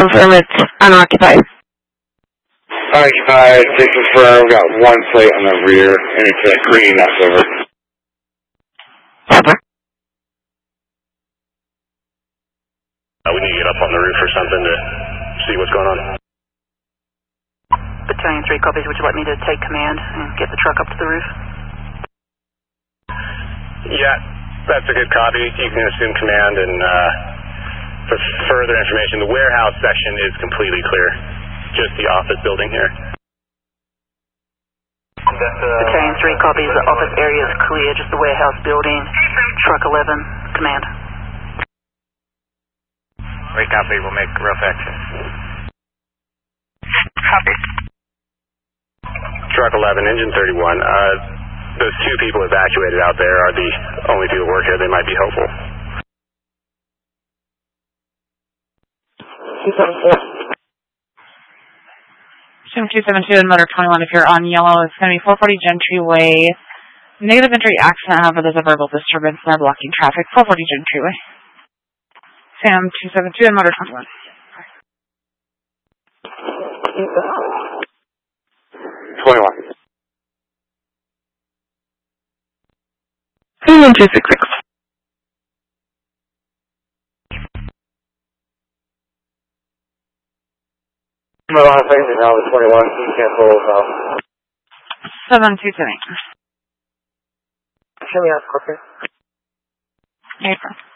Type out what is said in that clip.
confirm it's unoccupied. Unoccupied, 6 confirmed, got one plate on the rear, and it's a green, that's over. Over. We need to get up on the roof or something to see what's going on. Battalion 3 copies. Would you like me to take command and get the truck up to the roof? Yeah, that's a good copy. You can assume command, and for further information, the warehouse section is completely clear. Just the office building here. Battalion 3 copies. The office area is clear. Just the warehouse building. Truck 11. Command. We copy. We'll make rough action. Copy. Truck 11, engine 31. Those two people evacuated out there are the only people who work here. They might be helpful. 7272 and motor 21, if you're on yellow, it's going to be 440 Gentry Way. Negative entry accident, however, there's a verbal disturbance and they're blocking traffic. 440 Gentry Way. Sam 272 and motor 21. 21. 266. Well, I think now the 21, you can't hold 7278. Show me out, Scorpion. April.